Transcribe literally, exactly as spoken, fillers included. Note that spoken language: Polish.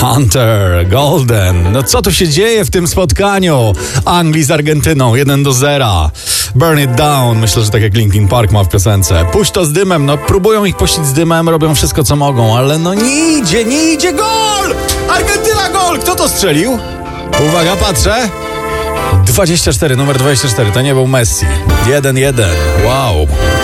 Hunter, Golden. No co tu się dzieje w tym spotkaniu? Anglii z Argentyną, jeden do zera. Burn it down. Myślę, że tak jak Linkin Park ma w piosence. Puść to z dymem. No próbują ich puścić z dymem, robią wszystko co mogą, ale no nie idzie, nie idzie. Gol! Argentyna gol! Kto to strzelił? Uwaga, patrzę. dwadzieścia cztery, numer dwadzieścia cztery. To nie był Messi. jeden jeden. Wow.